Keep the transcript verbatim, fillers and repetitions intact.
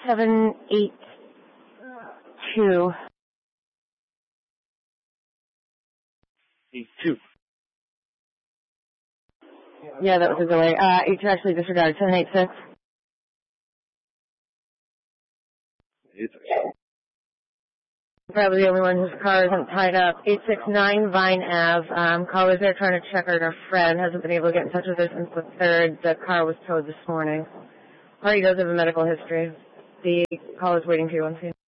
seven eight two. Eight two. Yeah, that was a delay. Uh, eight two actually disregarded. seven eight six. Eight six. Probably the only one whose car isn't tied up. eight six nine Vine Ave. Um, caller's there trying to check her friend. Hasn't been able to get in touch with her since the third. The car was towed this morning. Party does have a medical history. The caller's waiting for you once again.